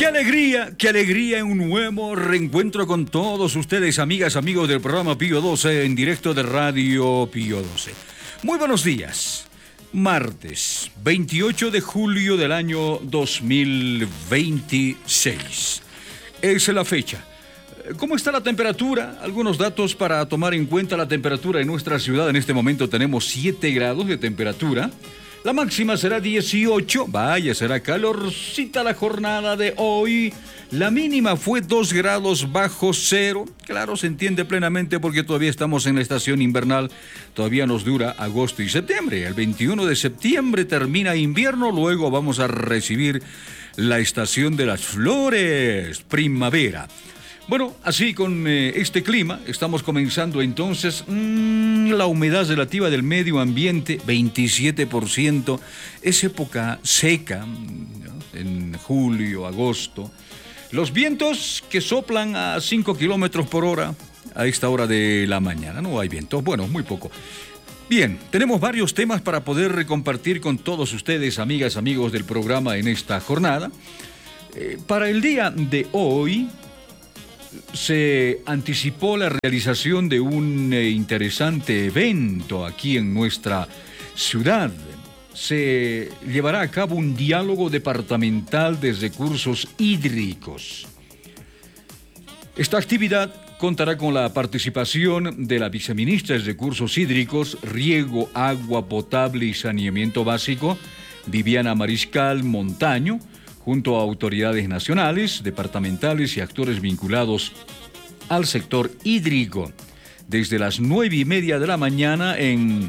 qué alegría en un nuevo reencuentro con todos ustedes, amigas, amigos del programa Pío 12 en directo de Radio Pío 12. Muy buenos días. Martes 28 de julio del año 2026. Es la fecha. ¿Cómo está la temperatura? Algunos datos para tomar en cuenta la temperatura en nuestra ciudad. En este momento tenemos 7 grados de temperatura. La máxima será 18. Vaya, será calorcita la jornada de hoy. La mínima fue 2 grados bajo cero. Claro, se entiende plenamente porque todavía estamos en la estación invernal. Todavía nos dura agosto y septiembre. El 21 de septiembre termina invierno. Luego vamos a recibir la estación de las flores, primavera. Bueno, así con este clima, estamos comenzando entonces la humedad relativa del medio ambiente, 27%. Es época seca, ¿no? En julio, agosto. Los vientos que soplan a 5 kilómetros por hora a esta hora de la mañana. No hay vientos, bueno, muy poco. Bien, tenemos varios temas para poder compartir con todos ustedes, amigas, amigos del programa en esta jornada. Para el día de hoy se anticipó la realización de un interesante evento aquí en nuestra ciudad. Se llevará a cabo un diálogo departamental de recursos hídricos. Esta actividad contará con la participación de la viceministra de Recursos Hídricos, Riego, Agua Potable y Saneamiento Básico, Viviana Mariscal Montaño, junto a autoridades nacionales, departamentales y actores vinculados al sector hídrico, desde las 9:30 de la mañana en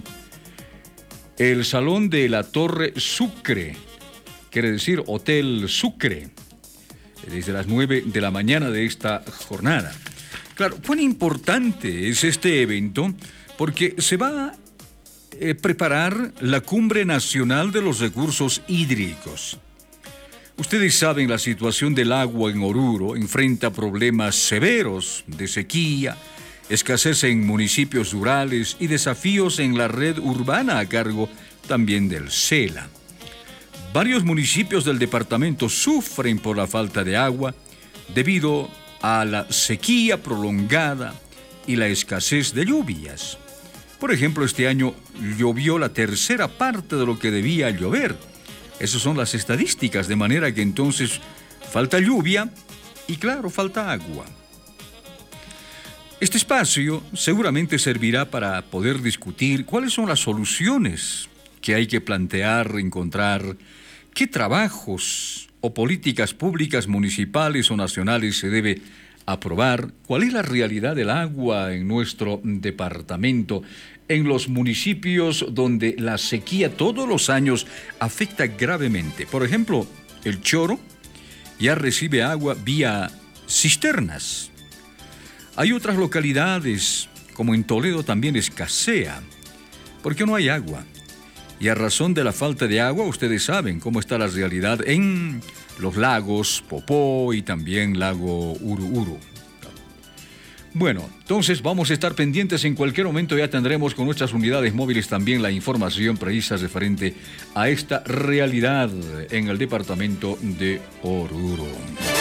el Salón de la Torre Sucre, quiere decir Hotel Sucre, desde las 9 de la mañana de esta jornada. Claro, cuán importante es este evento, porque se va a preparar la Cumbre Nacional de los Recursos Hídricos. Ustedes saben, la situación del agua en Oruro enfrenta problemas severos de sequía, escasez en municipios rurales y desafíos en la red urbana a cargo también del SELA. Varios municipios del departamento sufren por la falta de agua debido a la sequía prolongada y la escasez de lluvias. Por ejemplo, este año llovió la tercera parte de lo que debía llover. Esas son las estadísticas, de manera que entonces falta lluvia y, claro, falta agua. Este espacio seguramente servirá para poder discutir cuáles son las soluciones que hay que plantear, encontrar, qué trabajos o políticas públicas municipales o nacionales se debe aprobar, cuál es la realidad del agua en nuestro departamento, en los municipios donde la sequía todos los años afecta gravemente. Por ejemplo, el Choro ya recibe agua vía cisternas. Hay otras localidades, como en Toledo, también escasea, porque no hay agua. Y a razón de la falta de agua, ustedes saben cómo está la realidad en los lagos Popó y también lago Uru. Bueno, entonces vamos a estar pendientes. En cualquier momento ya tendremos con nuestras unidades móviles también la información precisa referente a esta realidad en el departamento de Oruro.